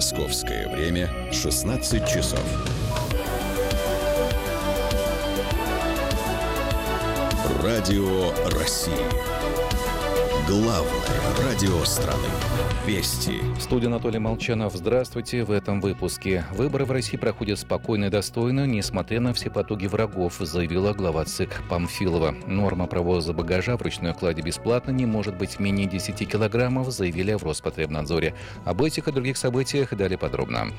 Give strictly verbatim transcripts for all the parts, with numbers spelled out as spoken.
Московское время шестнадцать часов. Радио России. Главное радио страны. Вести. В студии Анатолий Молчанов. Здравствуйте. В этом выпуске. Выборы в России проходят спокойно и достойно, несмотря на все потуги врагов, заявила глава ЦИК Памфилова. Норма провоза багажа в ручной кладе бесплатно не может быть менее десяти килограммов, заявили в Роспотребнадзоре. Об этих и других событиях далее подробно.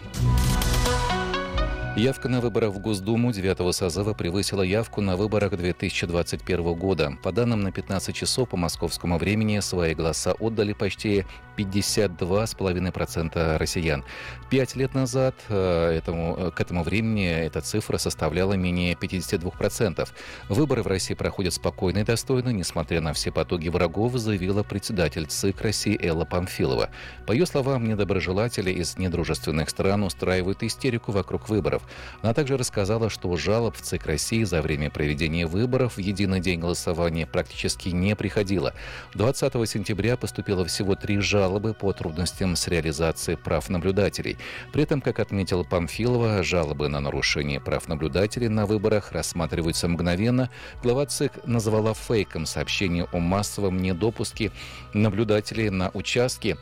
Явка на выборах в Госдуму девятого созыва превысила явку на выборах две тысячи двадцать первого года. По данным на пятнадцать часов по московскому времени, свои голоса отдали почти пятьдесят два целых пять десятых процента россиян. Пять лет назад этому, к этому времени эта цифра составляла менее пятьдесят два процента. Выборы в России проходят спокойно и достойно, несмотря на все потуги врагов, заявила председатель ЦИК России Элла Памфилова. По ее словам, недоброжелатели из недружественных стран устраивают истерику вокруг выборов. Она также рассказала, что жалоб в ЦИК России за время проведения выборов в единый день голосования практически не приходило. двадцатого сентября поступило всего три жалобы по трудностям с реализацией прав наблюдателей. При этом, как отметила Памфилова, жалобы на нарушение прав наблюдателей на выборах рассматриваются мгновенно. Глава ЦИК назвала фейком сообщение о массовом недопуске наблюдателей на участки,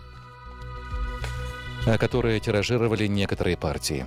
которые тиражировали некоторые партии.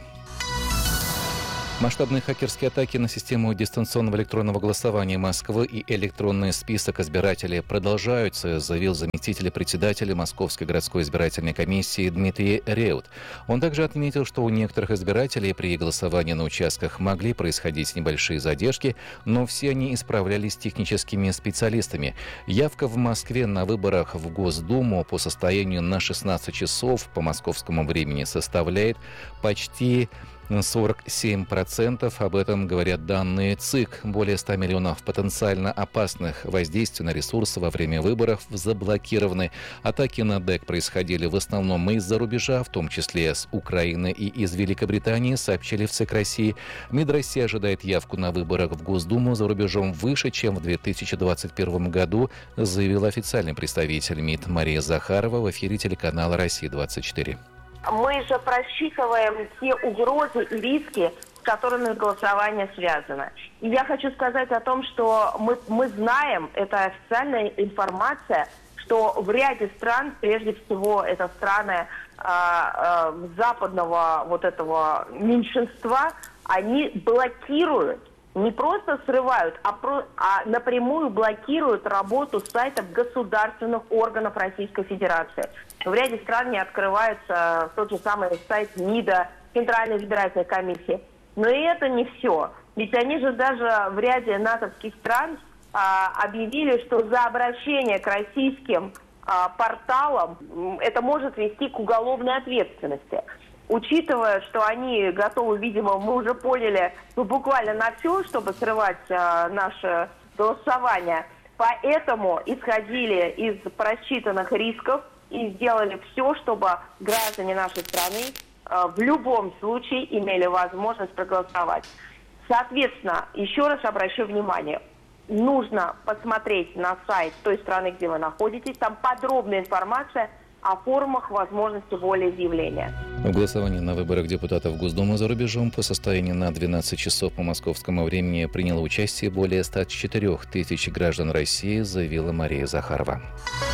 Масштабные хакерские атаки на систему дистанционного электронного голосования Москвы и электронный список избирателей продолжаются, заявил заместитель председателя Московской городской избирательной комиссии Дмитрий Реут. Он также отметил, что у некоторых избирателей при голосовании на участках могли происходить небольшие задержки, но все они исправлялись техническими специалистами. Явка в Москве на выборах в Госдуму по состоянию на шестнадцать часов по московскому времени составляет почти сорок семь процентов. Об этом говорят данные ЦИК. Более ста миллионов потенциально опасных воздействий на ресурсы во время выборов заблокированы. Атаки на ДЭК происходили в основном из-за рубежа, в том числе с Украины и из Великобритании, сообщили в ЦИК России. МИД России ожидает явку на выборах в Госдуму за рубежом выше, чем в две тысячи двадцать первом году, заявил официальный представитель МИД Мария Захарова в эфире телеканала «Россия двадцать четыре». Мы же просчитываем те угрозы и риски, с которыми голосование связано. И я хочу сказать о том, что мы, мы знаем, это официальная информация, что в ряде стран, прежде всего это страны э, э, западного вот этого меньшинства, они блокируют, не просто срывают, а, про, а напрямую блокируют работу сайтов государственных органов Российской Федерации. В ряде стран не открывается тот же самый сайт МИДа, Центральной избирательной комиссии. Но и это не все. Ведь они же даже в ряде натовских стран а, объявили, что за обращение к российским а, порталам это может вести к уголовной ответственности. Учитывая, что они готовы, видимо, мы уже поняли, ну, буквально на все, чтобы срывать а, наше голосование, поэтому исходили из просчитанных рисков и сделали все, чтобы граждане нашей страны а, в любом случае имели возможность проголосовать. Соответственно, еще раз обращу внимание, нужно посмотреть на сайт той страны, где вы находитесь, там подробная информация о формах возможности волеизъявления. В голосовании на выборах депутатов Госдумы за рубежом по состоянию на двенадцать часов по московскому времени приняло участие более ста четырёх тысяч граждан России, заявила Мария Захарова.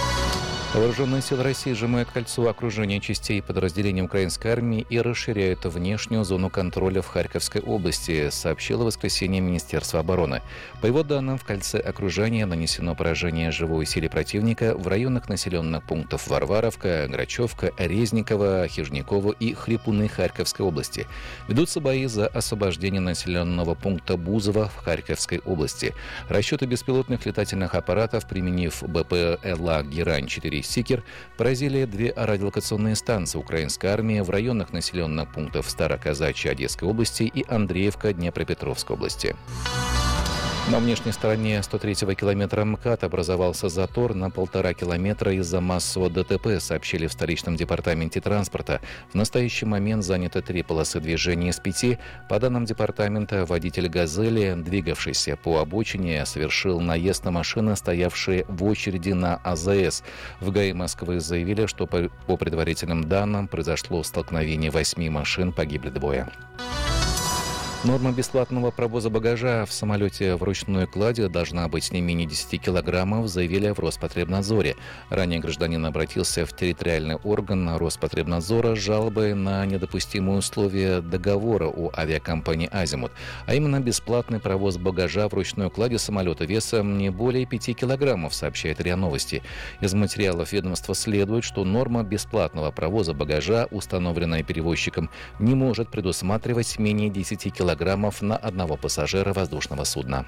Вооруженные силы России сжимают кольцо окружения частей и подразделений украинской армии и расширяют внешнюю зону контроля в Харьковской области, сообщило в воскресенье Министерство обороны. По его данным, в кольце окружения нанесено поражение живой силе противника в районах населенных пунктов Варваровка, Грачевка, Резниково, Хижниково и Хрипуны Харьковской области. Ведутся бои за освобождение населенного пункта Бузово в Харьковской области. Расчеты беспилотных летательных аппаратов, применив БПЛА «Герань-четыре» «Сикер», поразили две радиолокационные станции украинской армии в районах населенных пунктов Староказачья Одесской области и Андреевка Днепропетровской области. На внешней стороне сто третьего километра МКАД образовался затор на полтора километра из-за массового ДТП, сообщили в столичном департаменте транспорта. В настоящий момент заняты три полосы движения из пяти. По данным департамента, водитель «Газели», двигавшийся по обочине, совершил наезд на машины, стоявшие в очереди на АЗС. В ГАИ Москвы заявили, что по, по предварительным данным произошло столкновение восьми машин, погибли двое. Норма бесплатного провоза багажа в самолете в ручной кладе должна быть не менее десяти килограммов, заявили в Роспотребнадзоре. Ранее гражданин обратился в территориальный орган Роспотребнадзора с жалобой на недопустимые условия договора у авиакомпании «Азимут», а именно бесплатный провоз багажа в ручной кладе самолета весом не более пяти килограммов, сообщает РИА Новости. Из материалов ведомства следует, что норма бесплатного провоза багажа, установленная перевозчиком, не может предусматривать менее десяти килограммов на одного пассажира воздушного судна.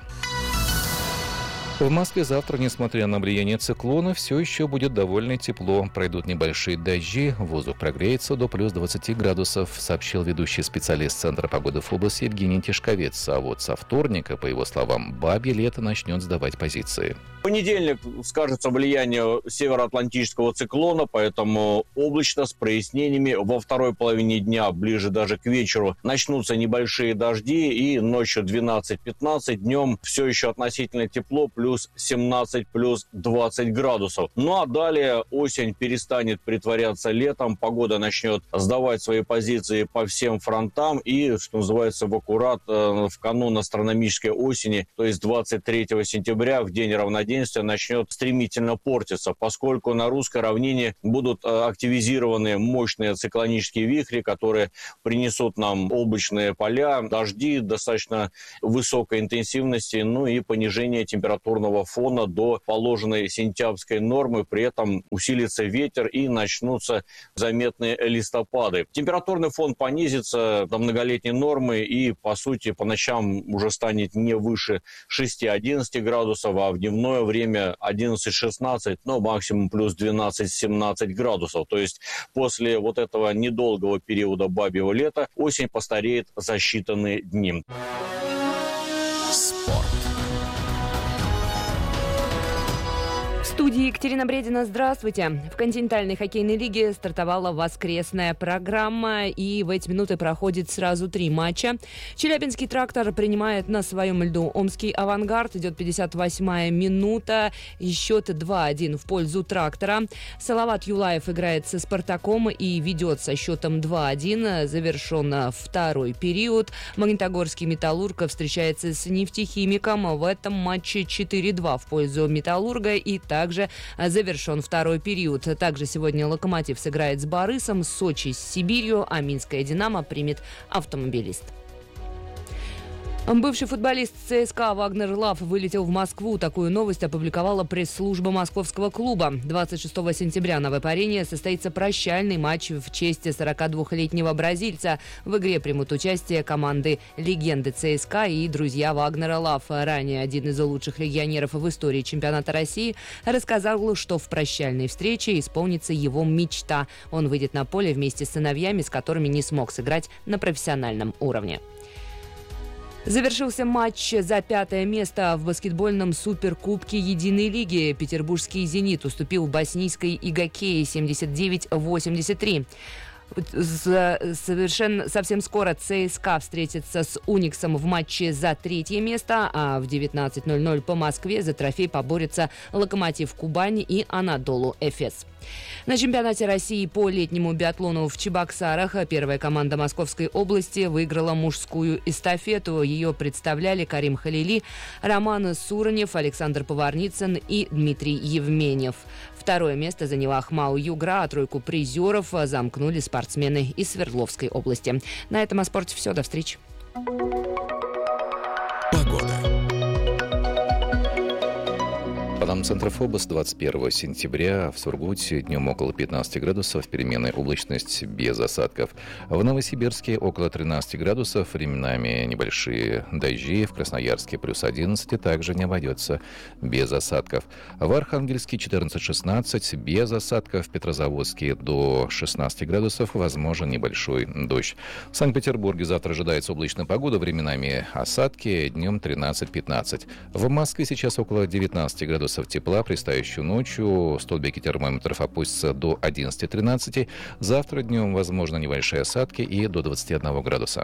В Москве завтра, несмотря на влияние циклона, все еще будет довольно тепло. Пройдут небольшие дожди, воздух прогреется до плюс двадцати градусов, сообщил ведущий специалист Центра погоды ФОБОС Евгений Тишковец. А вот со вторника, по его словам, бабье лето начнет сдавать позиции. В понедельник скажется влияние североатлантического циклона, поэтому облачно с прояснениями. Во второй половине дня, ближе даже к вечеру, начнутся небольшие дожди, и ночью двенадцать-пятнадцать, днем все еще относительно тепло, плюс семнадцать, плюс двадцать градусов. Ну а далее осень перестанет притворяться летом, погода начнет сдавать свои позиции по всем фронтам, и, что называется, в аккурат в канун астрономической осени, то есть двадцать третьего сентября, в день равноденствия, начнет стремительно портиться, поскольку на русской равнине будут активизированы мощные циклонические вихри, которые принесут нам облачные поля, дожди достаточно высокой интенсивности, ну и понижение температурного фона до положенной сентябрьской нормы. При этом усилится ветер и начнутся заметные листопады. Температурный фон понизится до многолетней нормы и, по сути, по ночам уже станет не выше шести-одиннадцати градусов, а в дневное время одиннадцать-шестнадцать, но максимум плюс двенадцать-семнадцать градусов. То есть после вот этого недолгого периода бабьего лета осень постареет за считанные дни. Спорт. В студии Екатерина Бредина. Здравствуйте. В континентальной хоккейной лиге стартовала воскресная программа, и в эти минуты проходит сразу три матча. Челябинский «Трактор» принимает на своем льду Омский «Авангард». Идет пятьдесят восьмая минута, и счет два-один в пользу «Трактора». Салават Юлаев играет со «Спартаком» и ведет со счетом два-один. Завершен второй период. Магнитогорский «Металлург» встречается с «Нефтехимиком». В этом матче четыре-два в пользу «Металлурга», и также завершен второй период. Также сегодня «Локомотив» сыграет с «Борисом», Сочи с «Сибирью», а «Минская Динамо» примет «Автомобилист». Бывший футболист ЦСКА Вагнер Лав вылетел в Москву. Такую новость опубликовала пресс-служба московского клуба. двадцать шестого сентября на Выпарене состоится прощальный матч в честь сорокадвухлетнего бразильца. В игре примут участие команды легенды ЦСКА и друзья Вагнера Лав. Ранее один из лучших легионеров в истории чемпионата России рассказал, что в прощальной встрече исполнится его мечта. Он выйдет на поле вместе с сыновьями, с которыми не смог сыграть на профессиональном уровне. Завершился матч за пятое место в баскетбольном суперкубке Единой лиги. Петербургский «Зенит» уступил боснийской «Игокее» семьдесят девять восемьдесят три. Совершенно совсем скоро ЦСКА встретится с «Униксом» в матче за третье место, а в девятнадцать ноль-ноль по Москве за трофей поборются «Локомотив Кубань» и «Анадолу Эфес». На чемпионате России по летнему биатлону в Чебоксарах первая команда Московской области выиграла мужскую эстафету. Ее представляли Карим Халили, Роман Суронев, Александр Поварницын и Дмитрий Евменев. Второе место заняла Хмао Югра, а тройку призеров замкнули спортсмены из Свердловской области. На этом о спорте все. До встречи. Погода. По программа «Центр ФОБОС» двадцать первого сентября. В Сургуте днем около пятнадцати градусов, переменная облачность без осадков. В Новосибирске около тринадцати градусов, временами небольшие дожди. В Красноярске плюс одиннадцать, и также не обойдется без осадков. В Архангельске четырнадцать-шестнадцать, без осадков. В Петрозаводске до шестнадцати градусов, возможен небольшой дождь. В Санкт-Петербурге завтра ожидается облачная погода, временами осадки, днем тринадцать-пятнадцать. В Москве сейчас около девятнадцати градусов тепла, предстоящую ночью столбики термометров опустятся до одиннадцати-тринадцати. Завтра днем возможно небольшие осадки и до двадцати одного градуса.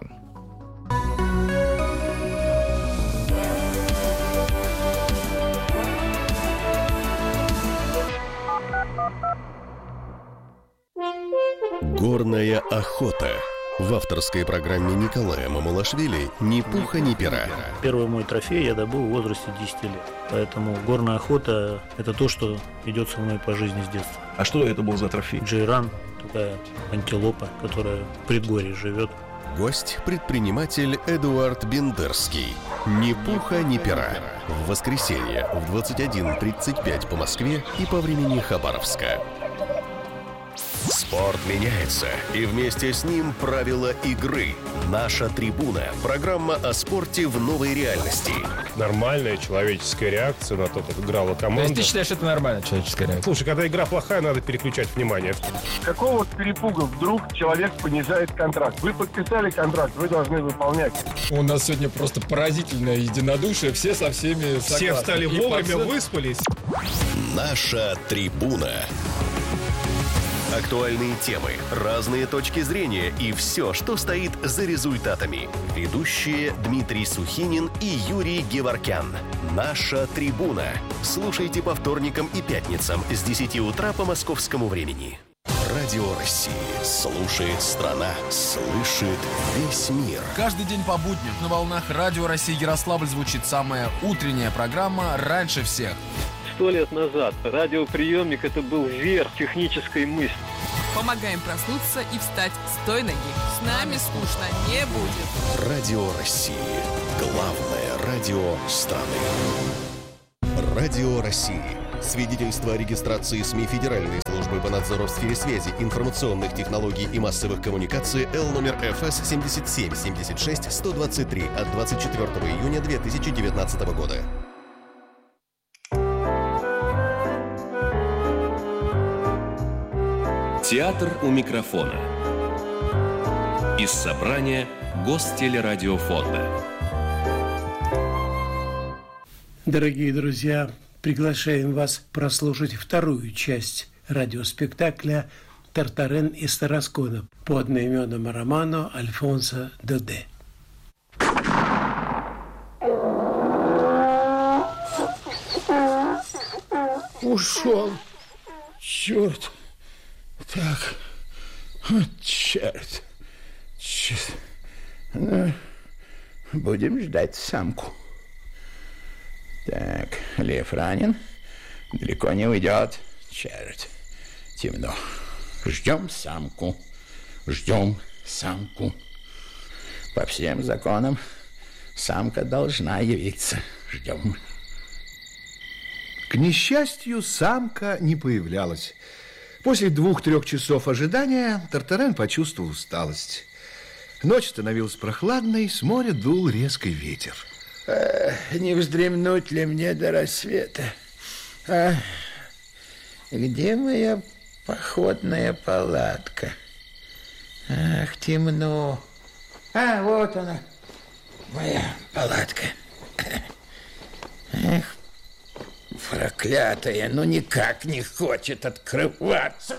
Горная охота. В авторской программе Николая Мамалашвили «Ни пуха, ни пера». Первый мой трофей я добыл в возрасте десяти лет. Поэтому горная охота – это то, что идет со мной по жизни с детства. А что это был за трофей? Джейран, такая антилопа, которая в предгорье живет. Гость – предприниматель Эдуард Бендерский. «Ни пуха, ни пера». В воскресенье в двадцать один тридцать пять по Москве и по времени Хабаровска. Спорт меняется, и вместе с ним правила игры. «Наша трибуна» – программа о спорте в новой реальности. Нормальная человеческая реакция на то, как играла команда. То есть ты считаешь, это нормальная человеческая реакция? Слушай, когда игра плохая, надо переключать внимание. Какого перепуга вдруг человек понижает контракт? Вы подписали контракт, вы должны выполнять. У нас сегодня просто поразительное единодушие, все со всеми согласны. Все встали И вовремя, под... выспались. «Наша трибуна». Актуальные темы, разные точки зрения и все, что стоит за результатами. Ведущие Дмитрий Сухинин и Юрий Геворкян. «Наша трибуна». Слушайте по вторникам и пятницам с десяти утра по московскому времени. Радио России. Слушает страна. Слышит весь мир. Каждый день по будням на волнах Радио России Ярославль звучит самая утренняя программа «Раньше всех». Сто лет назад радиоприемник – это был верх технической мысли. Помогаем проснуться и встать с той ноги. С нами скучно не будет. Радио России. Главное радио страны. Радио России. Свидетельство о регистрации СМИ Федеральной службы по надзору в сфере связи, информационных технологий и массовых коммуникаций Л номер Ф С семьдесят семь семьдесят шесть сто двадцать три от двадцать четвёртого июня две тысячи девятнадцатого года. Театр у микрофона. Из собрания Гостелерадиофонда. Дорогие друзья, приглашаем вас прослушать вторую часть радиоспектакля «Тартарен из Тараскона» по одноименному роману Альфонсо Доде. Ушел. Черт. Так. Вот черт. Черт. Ну, будем ждать самку. Так, лев ранен. Далеко не уйдет. Черт. Темно. Ждем самку. Ждем самку. По всем законам самка должна явиться. Ждем. К несчастью, самка не появлялась. После двух-трех часов ожидания Тартарен почувствовал усталость. Ночь становилась прохладной, с моря дул резкий ветер. А, не вздремнуть ли мне до рассвета? А где моя походная палатка? Ах, темно. А, вот она, моя палатка. Эх, проклятая, ну никак не хочет открываться.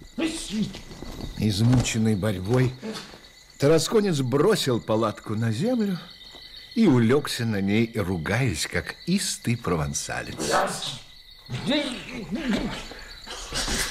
Измученный борьбой, тарасконец бросил палатку на землю и улегся на ней, ругаясь, как истый провансалец.